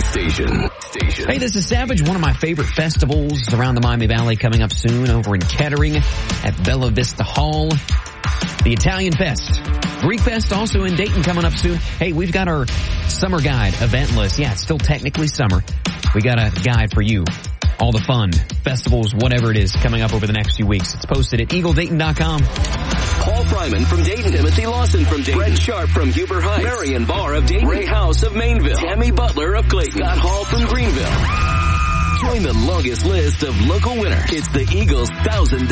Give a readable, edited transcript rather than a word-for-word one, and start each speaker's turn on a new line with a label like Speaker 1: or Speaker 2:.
Speaker 1: Station.
Speaker 2: Hey, this is Savage. One of my favorite festivals around the Miami Valley coming up soon over in Kettering at Bella Vista Hall. The Italian Fest. Greek Fest also in Dayton coming up soon. Hey, we've got our summer guide event list. Yeah, it's still technically summer. We got a guide for you. All the fun, festivals, whatever it is, coming up over the next few weeks. It's posted at EagleDayton.com.
Speaker 1: Paul Fryman from Dayton, Timothy Lawson from Dayton, Brett Sharp from Huber Heights, Marion Barr of Dayton, Ray House of Mainville, Tammy Butler of Clayton, Scott Hall from Greenville. Join the longest list of local winners. It's the Eagles $1,000